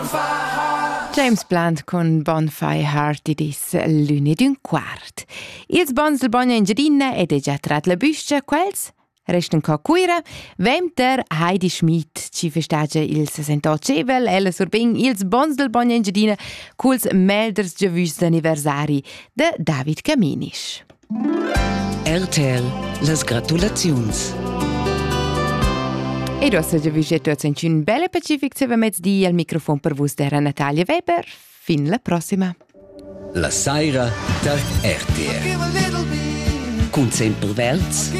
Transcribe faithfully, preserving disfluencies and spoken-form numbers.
James Blunt con Bonfire Heart dis lunedì un quart. Ils bons del Bogna Engiadina ed è già trat la büscia, quels restan co cuira. Vemter Heidi Schmid ci festeggia il sessantotto-cevel, ella sorbing ils bons del Bogna Engiadina culs melders giavüs d'anniversari de David Caminisch. R T L, las gratulaziuns. E dossa giavüs e tots un belle pacific se va mezz di al microfon per vus d'era Natalia Weber. Fin la prossima. La saira der R T L. Cun Semper Welts